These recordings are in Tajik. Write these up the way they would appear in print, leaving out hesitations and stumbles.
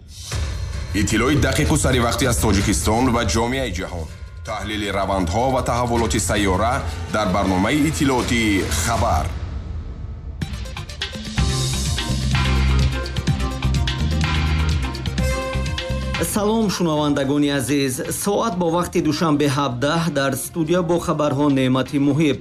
иттилои дақиқу саривақтӣ аз Тоҷикистон ва ҷомеаи ҷаҳон. таҳлили равандҳо ва таҳаввулоти сайёра дар барномаи иттилооти хабар. салом шунавандагони азиз, соат бо вақти душанбе 17 дар студия бо хабарҳо Неъмати Муҳиб.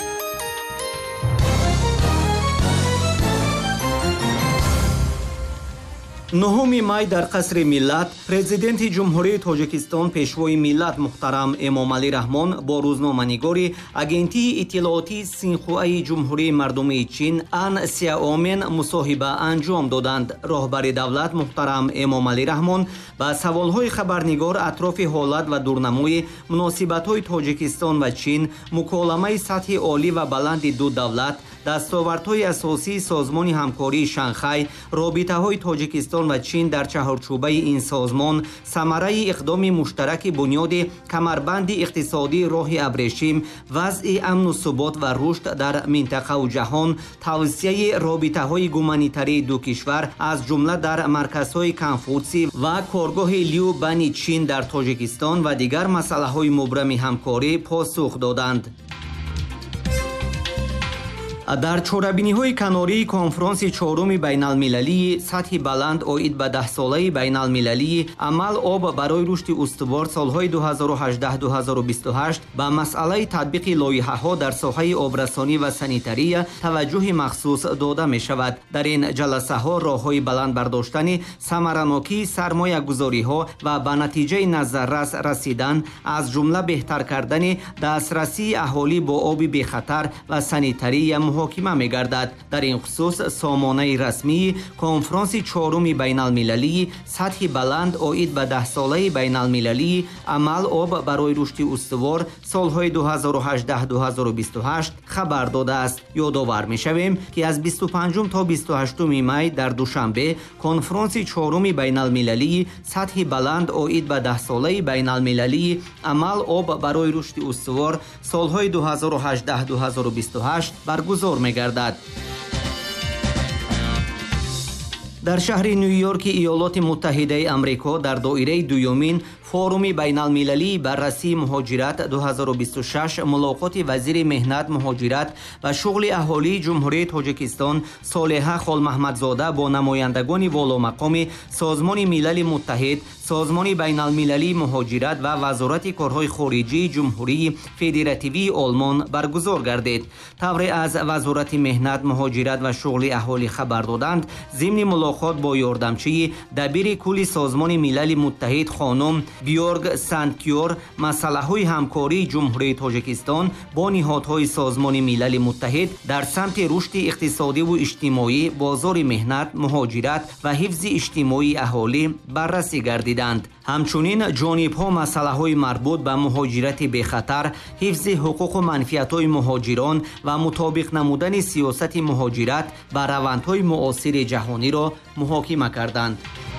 9 май дар қасри миллат президенти ҷумҳурии Тоҷикистон пешвои миллат муҳтарам Эмомалӣ Раҳмон бо рӯзноманигори агентии иттилоотии Синхуаи ҷумҳурии мардумии Чин Ан Сяомен мусоҳиба анҷом доданд. роҳбари давлат муҳтарам Эмомалӣ Раҳмон ба саволҳои хабарнигор атрофи ҳолат ва дурнамӯи муносибатҳои Тоҷикистон ва Чин, муколамаи сатҳи олӣ ва баланди ду давлат, дастовардҳои асосии созмони ҳамкории Шанхай, робитаҳои Тоҷикистон ва Чин дар чаҳорчӯбаи ин созмон, самараи иқдоми муштараки бунёди камарбанди иқтисодии роҳи абрешим, вазъи амну субот ва рушд дар минтақаву ҷаҳон, тавсияи робитаҳои гуманитарии ду кишвар аз ҷумла дар марказҳои Конфутсий ва коргоҳи Лю Бани Чин дар Тоҷикистон ва дигар масъалаҳои мубрами ҳамкорӣ посух доданд. дар чорабиниҳои канории конфронси чоруми байналмилалии сатҳи баланд оид ба 10-солаи байналмилалии амал об барои рушди устувор солҳои 2018-2028 ба масъалаи татбиқи лоиҳаҳо дар соҳаи обрасонӣ ва санитария таваҷҷӯҳи махсус дода мешавад. дар ин ҷаласаҳо роҳҳои баланд бардоштани самаранокии сармоягузориҳо ва ба натиҷаи назаррас расидан, аз ҷумла беҳтар кардани дастрасии аҳолӣ бо оби бехатар ва санитария муҳокима мегардад. дар ин хусус сомонаи расмии конфронси чоруми байналмилалии сатҳи баланд оид ба 10-солаи байналмилалии амал об барои рушди устувор солҳои 2018-2028 хабар додааст. ёдовар мешавем, ки аз 25 то 28 май дар душанбе конфронси чоруми байналмилалии сатҳи баланд оид ба 10-солаи байналмилалии амал об барои рушди устувор солҳои 2018-2028 баргузор мегардад. дар шаҳри Нью-Йорки Иёлоти Муттаҳидаи Амрико дар доираи дуюмин форуми байналмилалии баррасии муҳоҷират 2026 мулоқоти вазири меҳнат, муҳоҷират ва шуғли аҳолии ҷумҳурии Тоҷикистон Солеҳа Холмаҳмадзода бо намояндагони воломақоми Созмони Милали Муттаҳид, Созмони байналмилалии муҳоҷират ва Вазорати корҳои хориҷии Ҷумҳурии Федеративии Олмон баргузор гардид. тавре аз Вазорати меҳнат, муҳоҷират ва шуғли аҳолӣ хабар доданд, зимни мулоқот бо ёрдамчии дабири кулли Созмони Милали Муттаҳид хонум Георг Санткёр масъалаҳои ҳамкории Ҷумҳурии Тоҷикистон бо ниҳодҳои Созмони Милали Муттаҳид дар самти рушди иқтисодиву иҷтимоӣ, бозори меҳнат, муҳоҷират ва ҳифзи иҷтимоии аҳолӣ баррасӣ гардиданд. ҳамчунин ҷонибҳо масъалаҳои марбут ба муҳоҷирати бехатар, ҳифзи ҳуқуқу манфиатҳои муҳоҷирон ва мутобиқ намудани сиёсати муҳоҷират ба равандҳои муосири ҷаҳониро муҳокима карданд.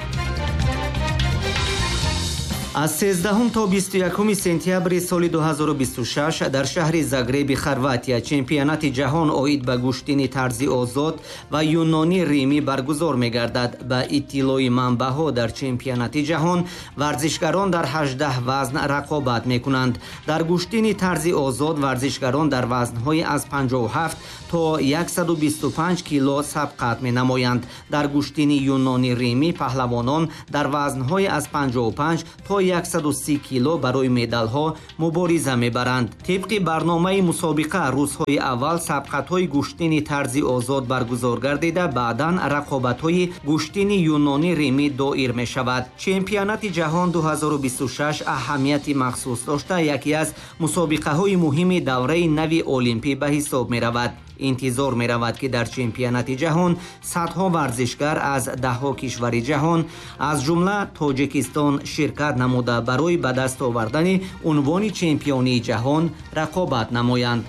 аз 13 то 21 сентябри соли 2026 дар шаҳри Загреби, Хорватия, чемпионати ҷаҳон оид ба гӯштини тарзи озод ва юнони римӣ баргузор мегардад. ба иттилои манбаъҳо, дар чемпионати ҷаҳон варзишгарон дар 18 вазн рақобат мекунанд. дар гӯштини тарзи озод варзишгарон дар вазнҳои аз 57 то 125 кило сабқат менамоянд. дар гӯштини юнони римӣ паҳлавонон дар вазнҳои аз 55 то 130 кило барои медалҳо мубориза мебаранд. тибқи барномаи мусобиқа рӯзҳои аввал сабқатҳои гӯштини тарзи озод баргузор гардида, баъдан рақобатҳои гӯштини юнони римӣ доир мешавад. чемпионати ҷаҳон 2026 аҳамияти махсус дошта, яке аз мусобиқаҳои муҳими давраи нави олимпӣ ба ҳисоб меравад. интизор меравад, ки дар чемпионати ҷаҳон садҳо варзишгар аз даҳҳо кишвари ҷаҳон, аз ҷумла Тоҷикистон ширкат намуда барои ба даст овардани унвони чемпионии ҷаҳон рақобат намоянд.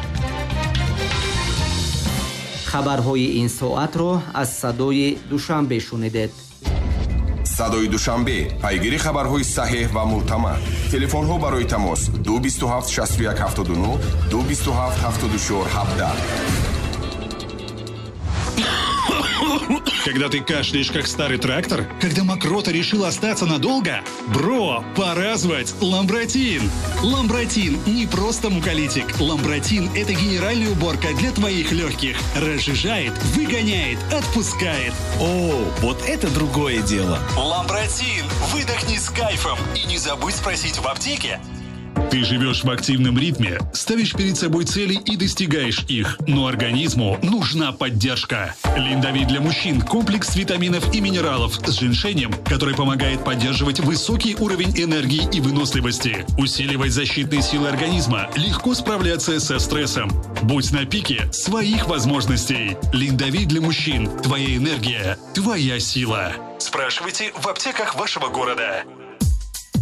хабарҳои ин соатро аз садои Душанбе шунидед. садои Душанбе, пайгири хабарҳои саҳеҳ ва мӯътамад. телефонҳо барои тамос 227 61 79 227 74 17. Когда ты кашляешь, как старый трактор? Когда мокрота решила остаться надолго? Бро, пора звать Ламбротин. Ламбротин не просто муколитик. Ламбротин – это генеральная уборка для твоих легких. Разжижает, выгоняет, отпускает. О, вот это другое дело. Ламбротин. Выдохни с кайфом. И не забудь спросить в аптеке. Ты живешь в активном ритме, ставишь перед собой цели и достигаешь их, но организму нужна поддержка. Линдавит для мужчин – комплекс витаминов и минералов с женьшенем, который помогает поддерживать высокий уровень энергии и выносливости, усиливать защитные силы организма, легко справляться со стрессом. Будь на пике своих возможностей. Линдавит для мужчин – твоя энергия, твоя сила. Спрашивайте в аптеках вашего города.